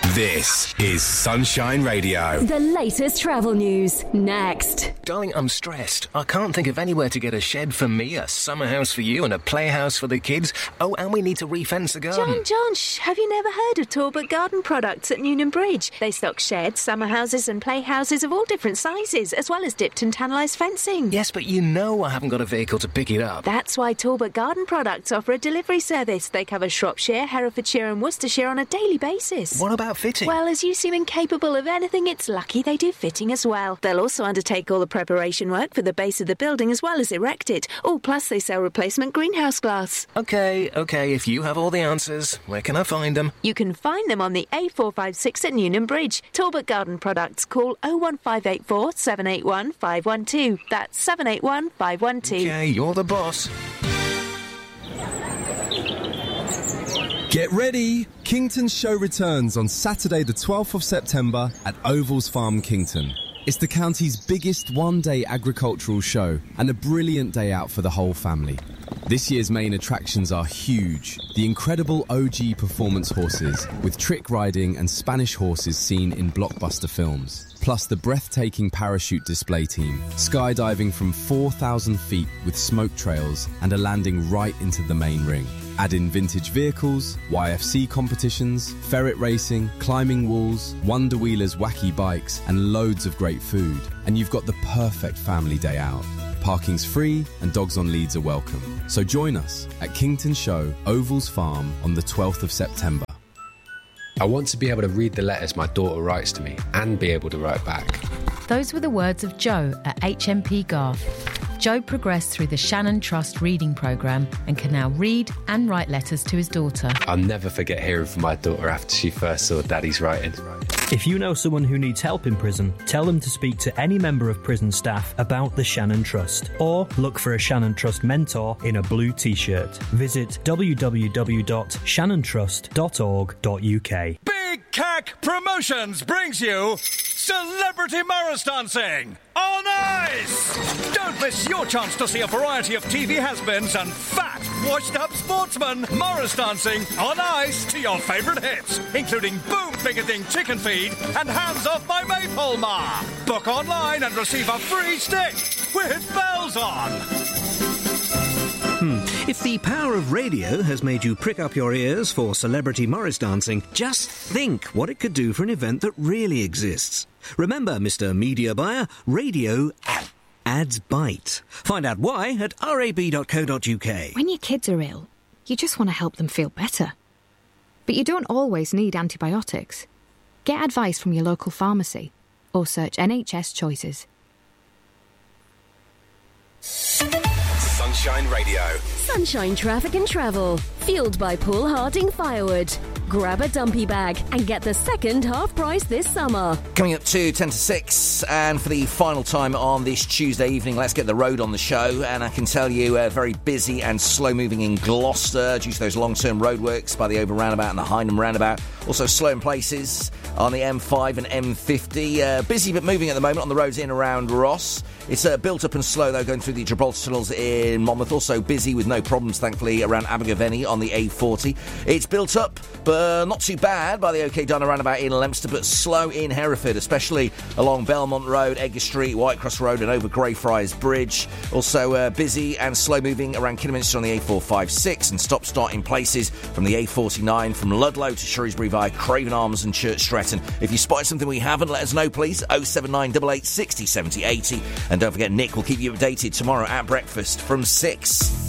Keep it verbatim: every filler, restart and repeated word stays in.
This is Sunshine Radio. The latest travel news, next. Darling, I'm stressed. I can't think of anywhere to get a shed for me, a summer house for you, and a playhouse for the kids. Oh, and we need to refence the garden. John, John, shh, have you never heard of Talbot Garden Products at Newnham Bridge? They stock sheds, summer houses and playhouses of all different sizes, as well as dipped and tannalised fencing. Yes, but you know I haven't got a vehicle to pick it up. That's why Talbot Garden Products offer a delivery service. They cover Shropshire, Herefordshire and Worcestershire on a daily basis. What about fitting? Well, as you seem incapable of anything, it's lucky they do fitting as well. They'll also undertake all the preparation work for the base of the building as well as erect it. Oh, plus they sell replacement greenhouse glass. OK, OK, if you have all the answers, where can I find them? You can find them on the A four five six at Newnham Bridge. Talbot Garden Products. Call oh one five eight four, seven eight one, five one two. That's seven eight one, five one two. OK, you're the boss. Get ready! Kington's show returns on Saturday the twelfth of September at Ovals Farm, Kington. It's the county's biggest one-day agricultural show and a brilliant day out for the whole family. This year's main attractions are huge. The incredible O G performance horses with trick riding and Spanish horses seen in blockbuster films. Plus the breathtaking parachute display team, skydiving from four thousand feet with smoke trails and a landing right into the main ring. Add in vintage vehicles, Y F C competitions, ferret racing, climbing walls, Wonder Wheeler's wacky bikes and loads of great food. And you've got the perfect family day out. Parking's free and dogs on leads are welcome. So join us at Kington Show, Ovals Farm on the twelfth of September. I want to be able to read the letters my daughter writes to me and be able to write back. Those were the words of Joe at H M P Garth. Joe progressed through the Shannon Trust reading programme and can now read and write letters to his daughter. I'll never forget hearing from my daughter after she first saw Daddy's writing. If you know someone who needs help in prison, tell them to speak to any member of prison staff about the Shannon Trust, or look for a Shannon Trust mentor in a blue t-shirt. Visit w w w dot shannon trust dot org dot u k. Big Cack Promotions brings you Celebrity Morris Dancing on Ice! Don't miss your chance to see a variety of T V has-beens and fat, washed-up sportsmen Morris dancing on ice to your favourite hits, including Boom Bigoting Chicken Feed and Hands Off My Maypole Ma. Book online and receive a free stick with bells on. Hmm. If the power of radio has made you prick up your ears for Celebrity Morris Dancing, just think what it could do for an event that really exists. Remember, Mister Media Buyer, radio ads bite. Find out why at r a b dot co dot u k. When your kids are ill, you just want to help them feel better. But you don't always need antibiotics. Get advice from your local pharmacy or search N H S Choices. Sunshine Radio. Sunshine Traffic and Travel. Fueled by Paul Harding Firewood. Grab a dumpy bag and get the second half price this summer. Coming up to ten to six, and for the final time on this Tuesday evening, let's get the road on the show. And I can tell you, uh, very busy and slow-moving in Gloucester due to those long-term roadworks by the Over Roundabout and the Hynham Roundabout. Also slow in places on the M five and M fifty. Uh, busy but moving at the moment on the roads in and around Ross. It's uh, built up and slow, though, going through the Gibraltar tunnels in Monmouth. Also busy with no problems, thankfully, around Abergavenny on the A forty. It's built up, but not too bad by the OK Donna roundabout in Leominster, but slow in Hereford, especially along Belmont Road, Edgar Street, Whitecross Road and over Greyfriars Bridge. Also uh, busy and slow-moving around Kidderminster on the A four five six, and stop-start in places from the A forty-nine from Ludlow to Shrewsbury via Craven Arms and Church Stretton. If you spotted something we haven't, let us know, please. oh seven nine eight eight, six oh, seven oh, eighty. And don't forget, Nick will keep you updated tomorrow at breakfast from six.